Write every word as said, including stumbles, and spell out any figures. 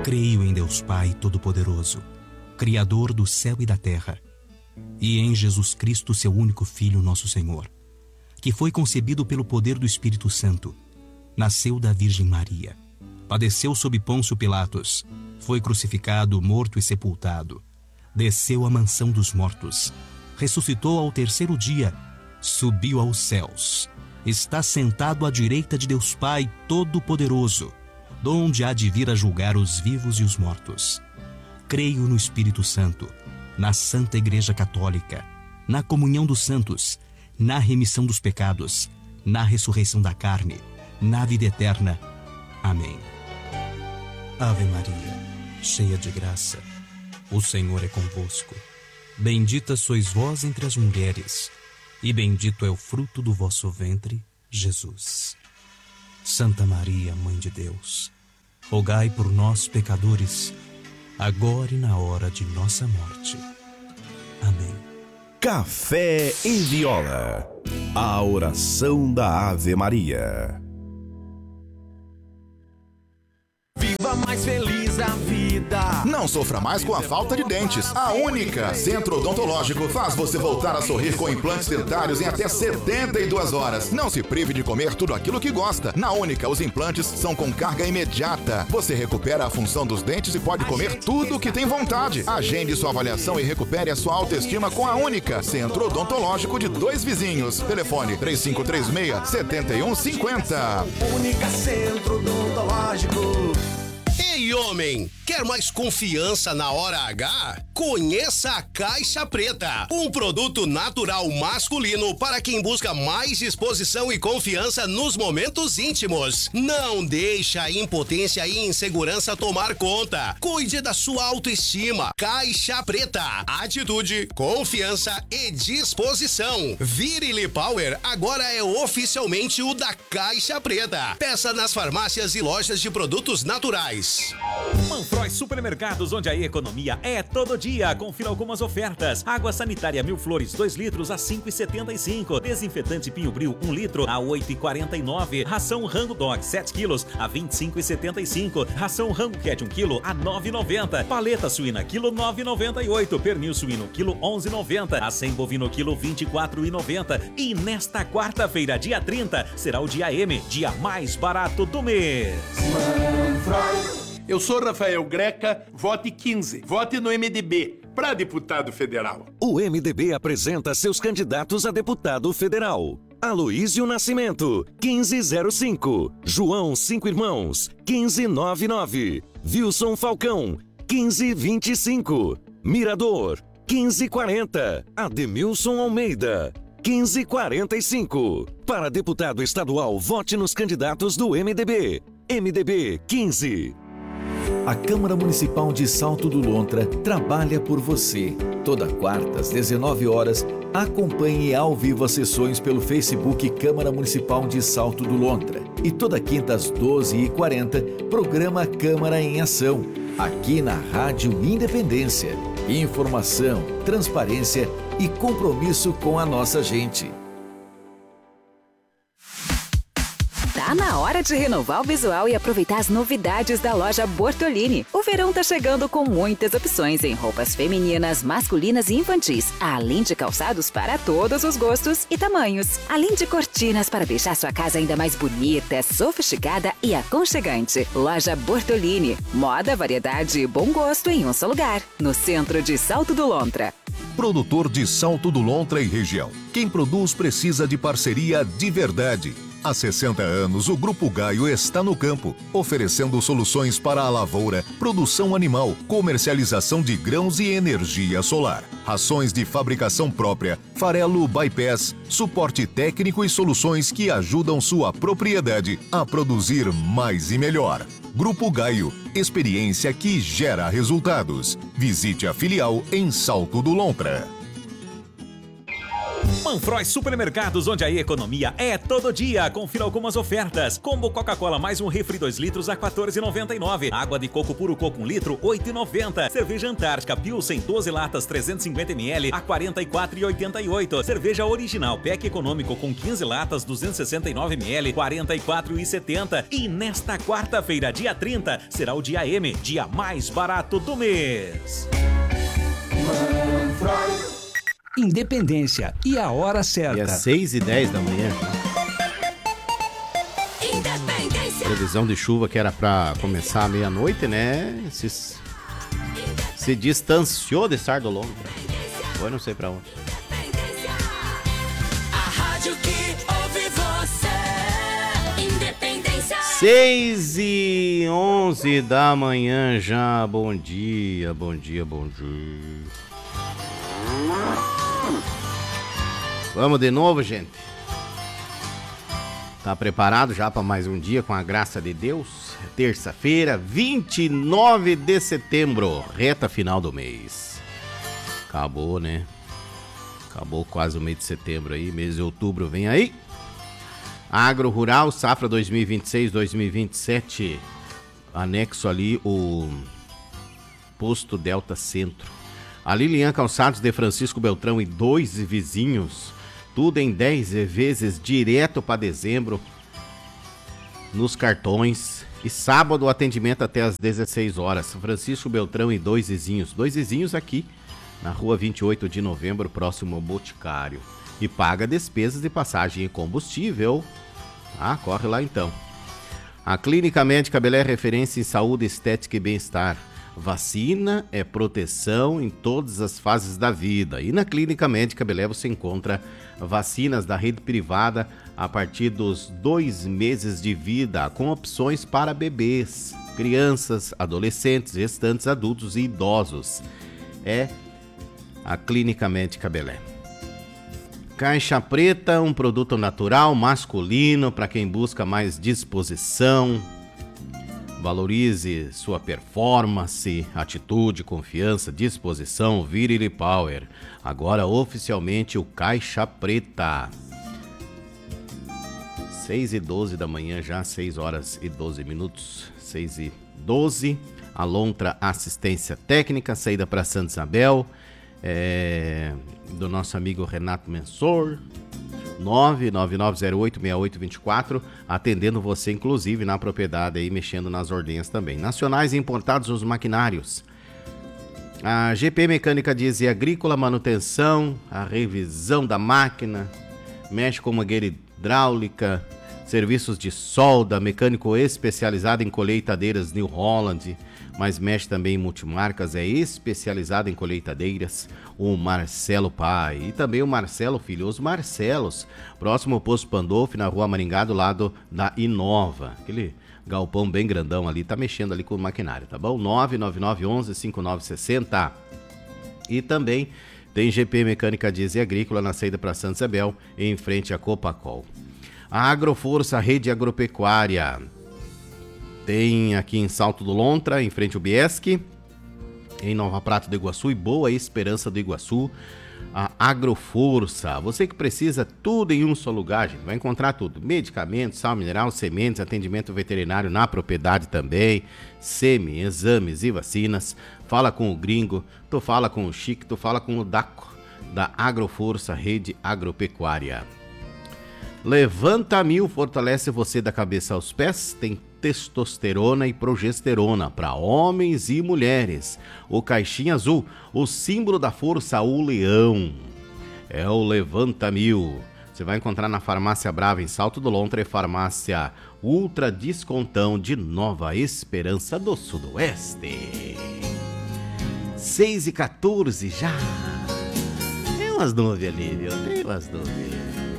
Creio em Deus Pai Todo-Poderoso, Criador do céu e da terra, e em Jesus Cristo, seu único Filho, nosso Senhor, que foi concebido pelo poder do Espírito Santo, nasceu da Virgem Maria, padeceu sob Pôncio Pilatos, foi crucificado, morto e sepultado, desceu à mansão dos mortos, ressuscitou ao terceiro dia, subiu aos céus, está sentado à direita de Deus Pai Todo-Poderoso, donde há de vir a julgar os vivos e os mortos. Creio no Espírito Santo, na Santa Igreja Católica, na comunhão dos santos, na remissão dos pecados, na ressurreição da carne, na vida eterna. Amém. Ave Maria, cheia de graça, o Senhor é convosco. Bendita sois vós entre as mulheres, e bendito é o fruto do vosso ventre, Jesus. Santa Maria, Mãe de Deus, rogai por nós, pecadores, agora e na hora de nossa morte. Amém. Café e Viola, a oração da Ave Maria. Viva mais feliz a vida. Não sofra mais com a falta de dentes. A Única Centro Odontológico faz você voltar a sorrir com implantes dentários em até setenta e duas horas. Não se prive de comer tudo aquilo que gosta. Na Única, os implantes são com carga imediata. Você recupera a função dos dentes e pode comer tudo o que tem vontade. Agende sua avaliação e recupere a sua autoestima com a Única Centro Odontológico de Dois Vizinhos. Telefone três cinco três seis, sete um cinco zero. Única Centro Odontológico. Ei, homem, quer mais confiança na hora H? Conheça a Caixa Preta, um produto natural masculino para quem busca mais disposição e confiança nos momentos íntimos. Não deixe a impotência e insegurança tomar conta. Cuide da sua autoestima. Caixa Preta, atitude, confiança e disposição. Virile Power agora é oficialmente o da Caixa Preta. Peça nas farmácias e lojas de produtos naturais. Manfroy Supermercados, onde a economia é todo dia. Confira algumas ofertas. Água sanitária Mil Flores, dois litros a cinco e setenta e cinco. Desinfetante Pinho Bril, um litro a oito e quarenta e nove. Ração Rango Dog, sete quilos a vinte e cinco e setenta e cinco. Ração Rango Cat, um quilo a nove e noventa. Paleta suína, quilo nove e noventa e oito. Pernil suíno, quilo onze e noventa. Acém bovino, quilo vinte e quatro e noventa. E nesta quarta-feira, dia trinta, será o dia M, dia mais barato do mês. Manfroy. Eu sou Rafael Greca, vote quinze. Vote no M D B, para deputado federal. O M D B apresenta seus candidatos a deputado federal. Aloísio Nascimento, quinze zero cinco. João Cinco Irmãos, quinze noventa e nove. Wilson Falcão, quinze vinte e cinco. Mirador, quinze quarenta. Ademilson Almeida, quinze quarenta e cinco. Para deputado estadual, vote nos candidatos do M D B. M D B quinze. A Câmara Municipal de Salto do Lontra trabalha por você. Toda quarta, às dezenove horas, acompanhe ao vivo as sessões pelo Facebook Câmara Municipal de Salto do Lontra. E toda quinta, às doze e quarenta, programa Câmara em Ação, aqui na Rádio Independência. Informação, transparência e compromisso com a nossa gente. Tá na hora de renovar o visual e aproveitar as novidades da loja Bortolini. O verão tá chegando com muitas opções em roupas femininas, masculinas e infantis, além de calçados para todos os gostos e tamanhos. Além de cortinas para deixar sua casa ainda mais bonita, sofisticada e aconchegante. Loja Bortolini. Moda, variedade e bom gosto em um só lugar. No centro de Salto do Lontra. Produtor de Salto do Lontra e região. Quem produz precisa de parceria de verdade. Há sessenta anos, o Grupo Gaio está no campo, oferecendo soluções para a lavoura, produção animal, comercialização de grãos e energia solar. Rações de fabricação própria, farelo bypass, suporte técnico e soluções que ajudam sua propriedade a produzir mais e melhor. Grupo Gaio, experiência que gera resultados. Visite a filial em Salto do Lontra. Manfroy Supermercados, onde a economia é todo dia. Confira algumas ofertas. Combo Coca-Cola mais um refri dois litros a quatorze reais e noventa e nove centavos. Água de coco puro coco um litro, oito reais e noventa centavos. Cerveja Antártica Pilsen doze latas trezentos e cinquenta mililitros a quarenta e quatro reais e oitenta e oito centavos. Cerveja Original Pack Econômico com quinze latas duzentos e sessenta e nove mililitros, quarenta e quatro reais e setenta centavos. E nesta quarta-feira, dia trinta, será o dia M, dia mais barato do mês. Manfroy. Independência e a hora certa. E às seis e dez da manhã. Previsão de chuva que era pra começar à meia-noite, né? Se, se distanciou de Sardolonga. Foi não sei pra onde. A rádio que ouve você. Independência. seis e onze da manhã já. Bom dia, bom dia, bom dia. Vamos de novo, gente? Tá preparado já para mais um dia com a graça de Deus? Terça-feira, vinte e nove de setembro, reta final do mês. Acabou, né? Acabou quase o mês de setembro aí, mês de outubro vem aí. Agro Rural, safra dois mil e vinte e seis, dois mil e vinte e sete. Anexo ali o posto Delta Centro. A Lilian Calçados de Francisco Beltrão e dois vizinhos, tudo em dez vezes direto para dezembro nos cartões. E sábado atendimento até às dezesseis horas. Francisco Beltrão e dois vizinhos, dois vizinhos aqui na rua vinte e oito de novembro, próximo ao Boticário. E paga despesas de passagem e combustível. Ah, corre lá então. A Clínica Médica Belé é referência em saúde, estética e bem-estar. Vacina é proteção em todas as fases da vida. E na Clínica Médica Belé você encontra vacinas da rede privada a partir dos dois meses de vida, com opções para bebês, crianças, adolescentes, gestantes, adultos e idosos. É a Clínica Médica Belé. Caixa Preta, um produto natural, masculino, para quem busca mais disposição. Valorize sua performance, atitude, confiança, disposição, Virile Power. Agora oficialmente o Caixa Preta. seis e doze da manhã já, seis horas e doze minutos. seis e doze. A Lontra Assistência Técnica, saída para Santa Isabel. É, do nosso amigo Renato Mensor. nove nove nove zero oito seis oito dois quatro, atendendo você inclusive na propriedade aí, mexendo nas ordenhas também. Nacionais e importados os maquinários. A G P Mecânica Diesel e Agrícola, manutenção, a revisão da máquina, mexe com mangueira hidráulica, serviços de solda, mecânico especializado em colheitadeiras New Holland, mas mexe também em multimarcas, é especializado em colheitadeiras, o Marcelo Pai. E também o Marcelo Filho, os Marcelos, próximo ao Posto Pandolfo, na Rua Maringá, do lado da Inova. Aquele galpão bem grandão ali, tá mexendo ali com o maquinário, tá bom? nove nove nove um um cinco nove seis zero. E também tem G P Mecânica Diesel e Agrícola na saída para Santa Isabel, em frente à Copacol. A Agroforça, rede agropecuária. Tem aqui em Salto do Lontra, em frente ao Biesque, em Nova Prata do Iguaçu e Boa Esperança do Iguaçu, a Agroforça. Você que precisa tudo em um só lugar, gente, vai encontrar tudo. Medicamentos, sal mineral, sementes, atendimento veterinário na propriedade também, semi, exames e vacinas. Fala com o Gringo, tu fala com o Chique, tu fala com o Daco, da Agroforça, rede agropecuária. Levanta Mil fortalece você da cabeça aos pés, tem testosterona e progesterona para homens e mulheres. O Caixinha Azul, o símbolo da força, o leão. É o Levanta Mil. Você vai encontrar na Farmácia Brava, em Salto do Lontra, e Farmácia Ultra Descontão de Nova Esperança do Sudoeste. seis e quatorze já. Tem umas nuvens ali, viu? Tem umas nuvens.